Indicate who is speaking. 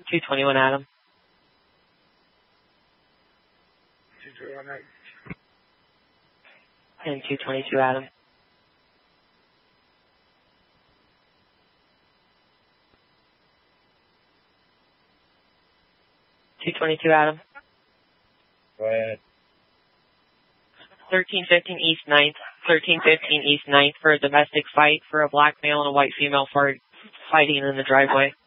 Speaker 1: 221 Adam.
Speaker 2: 221.
Speaker 1: And 222 Adam. 222 Adam.
Speaker 2: Go ahead.
Speaker 1: 1315 East 9th. 1315 East 9th for a domestic fight for a black male and a white female fighting in the driveway.